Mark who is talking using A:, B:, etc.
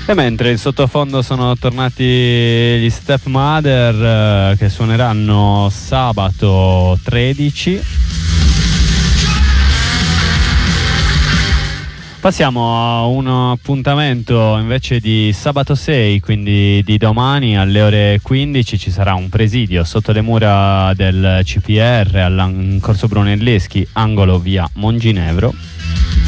A: E mentre in sottofondo sono tornati gli Stepmother, che suoneranno sabato 13. Passiamo a un appuntamento invece di sabato 6, quindi di domani alle ore 15 ci sarà un presidio sotto le mura del CPR in Corso Brunelleschi, angolo via Monginevro.